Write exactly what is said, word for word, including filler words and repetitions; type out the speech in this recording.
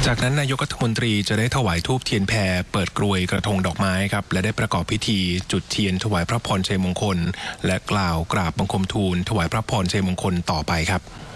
จากนั้นนายกรัฐมนตรีจะได้ถวายธูปเทียนแพเปิดกรวยกระทงดอกไม้ครับและได้ประกอบพิธีจุดเทียนถวายพระพรชัยมงคลและกล่าวกราบบังคมทูลถวายพระพรชัยมงคลต่อไปครับ